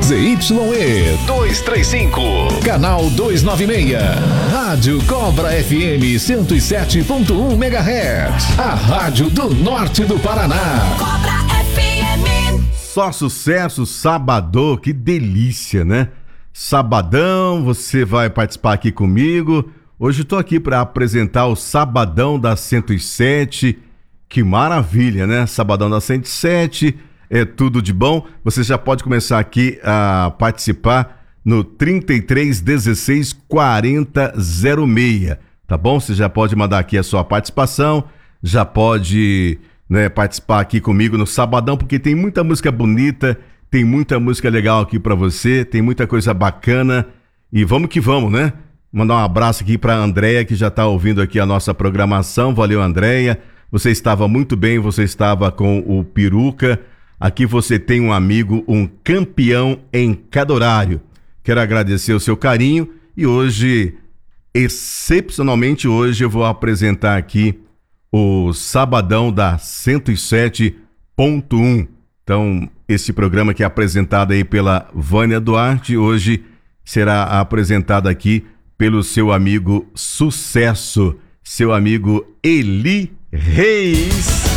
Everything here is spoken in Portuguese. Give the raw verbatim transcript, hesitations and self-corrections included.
Z Y E duzentos e trinta e cinco, canal duzentos e noventa e seis, Rádio Cobra F M cento e sete ponto um megahertz, a rádio do norte do Paraná. Cobra F M. Só sucesso, sabadão, que delícia, né? Sabadão, você vai participar aqui comigo. Hoje eu tô aqui para apresentar o Sabadão da cento e sete. Que maravilha, né? Sabadão da cento e sete, é tudo de bom. Você já pode começar aqui a participar no trinta e três, dezesseis, quarenta, zero seis, tá bom? Você já pode mandar aqui a sua participação, já pode, né, participar aqui comigo no Sabadão, porque tem muita música bonita, tem muita música legal aqui pra você, tem muita coisa bacana e vamos que vamos, né? Mandar um abraço aqui pra Andréia, que já tá ouvindo aqui a nossa programação. Valeu, Andréia. Você estava muito bem, você estava com o Peruca. Aqui você tem um amigo, um campeão em cada horário. Quero agradecer o seu carinho e hoje, excepcionalmente hoje, eu vou apresentar aqui o Sabadão da cento e sete ponto um. Então, esse programa que é apresentado aí pela Vânia Duarte, hoje será apresentado aqui pelo seu amigo Sucesso, seu amigo Eli Reis.